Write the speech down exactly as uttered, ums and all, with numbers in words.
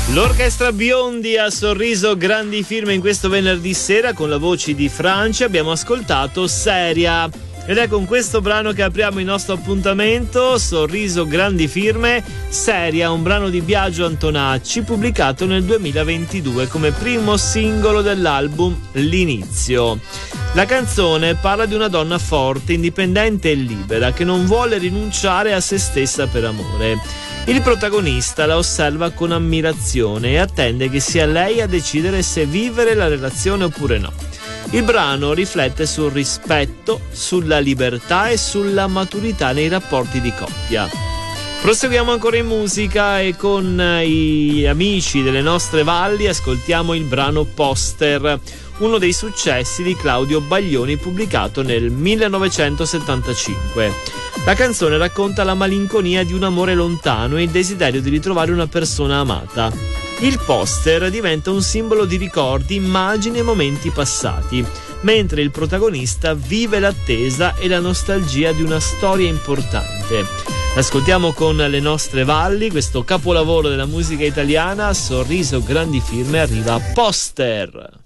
L'orchestra Biondi a Sorriso, grandi firme in questo venerdì sera con la voce di Francia. Abbiamo ascoltato Seria ed è con questo brano che apriamo il nostro appuntamento. Sorriso, grandi firme, Seria, un brano di Biagio Antonacci pubblicato nel duemilaventidue come primo singolo dell'album L'Inizio. La canzone parla di una donna forte, indipendente e libera che non vuole rinunciare a se stessa per amore. Il protagonista la osserva con ammirazione e attende che sia lei a decidere se vivere la relazione oppure no. Il brano riflette sul rispetto, sulla libertà e sulla maturità nei rapporti di coppia. Proseguiamo ancora in musica e con gli amici delle nostre valli ascoltiamo il brano Poster, uno dei successi di Claudio Baglioni pubblicato nel millenovecentosettantacinque. La canzone racconta la malinconia di un amore lontano e il desiderio di ritrovare una persona amata. Il poster diventa un simbolo di ricordi, immagini e momenti passati, mentre il protagonista vive l'attesa e la nostalgia di una storia importante. Ascoltiamo con le nostre valli questo capolavoro della musica italiana. Sorriso, grandi firme, arriva Poster.